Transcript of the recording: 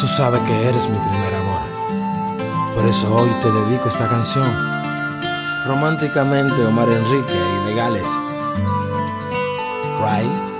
Tú sabes que eres mi primer amor. Por eso hoy te dedico esta canción. Románticamente, Omar Enrique, Ilegales. Right?